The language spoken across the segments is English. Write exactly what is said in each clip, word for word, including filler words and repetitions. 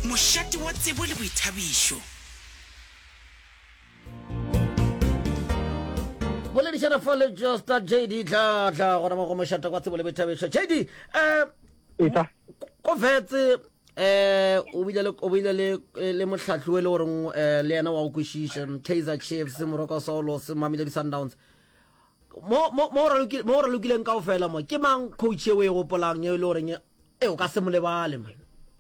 mošate wa tsebo le boithabišo. Boledišana fole just J D tla tla gona mo go mošate kwa tsebo le boithabišo. J D eh Eta go vetse eh o bile le o bile le le mohlatlho le gore eh le yana wa go kwishisha Kaizer Chiefs Morocco Solos Mamelodi Sundowns mo mo mo ra lokile mo ra lokileng ka ofela mo ke mang coach e we go polang ye le gore e o ka se mo lebale man.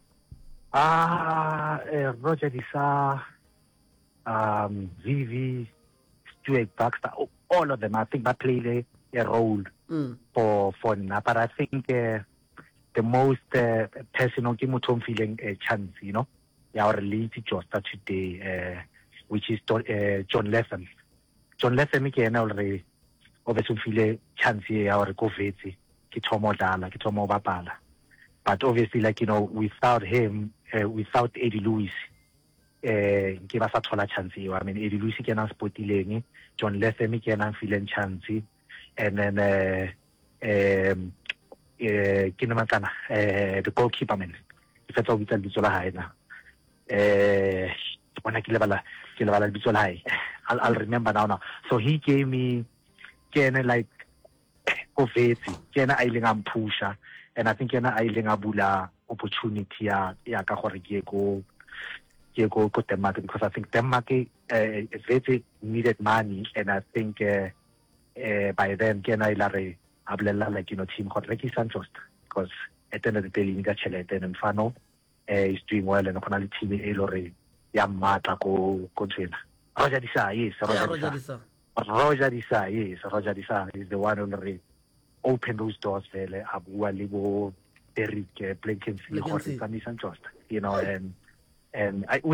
ah eh, Roger Disa, um Vivi, Stuart Baxter, all of them I think that played a, a role mm. for for now, but I think uh, the most uh, personal game I'm feeling a chance, you know, our lead just today, uh, which is uh, John Latham. John Latham again already obviously feel a chance here our COVID ke thomo dala ke thomo bapala, but obviously like you know without him uh, without Eddie Lewis eh ke ba sa thola chance here. I mean Eddie Lewis ke na spotileng, John Latham ke na feeling chance, and then uh, um eh ke na matlana eh the goalkeeper man ke fetsa go bitsa ditso la hae na eh bona ke lebala ke lebala ditso la hae. I'll, I'll remember now now so he gave me kena like oveti kena a ileng a mpusha, and I think kena a ileng a bula opportunity ya ya ka gore ke go ke go go Denmark, because I think Denmark uh, very needed money, and I think uh, uh, by then kena ilare ablela like you know team got Ricky Santos, because at the end of the day you got chelete and Fano uh, is doing well, and finally team e lore ya mata go go tsena. Roger Disa, yes, Roger Disa. Roger Disa, yes, Roger Disa is the one who already opened those doors there. Abua Libo, Eric Blinken, you know, and and I.